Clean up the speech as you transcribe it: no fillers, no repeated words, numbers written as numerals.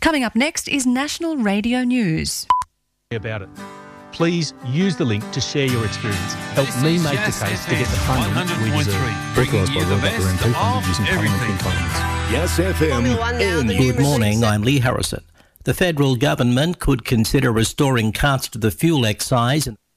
Coming up next is National Radio News. About it. Please use the link to share your experience. Help me make the case to get the funding we deserve. Authorised by World Bank Guarantee funded using parliamentary entitlements. Yes, FM. Good morning, I'm Lee Harrison. The federal government could consider restoring cuts to the fuel excise and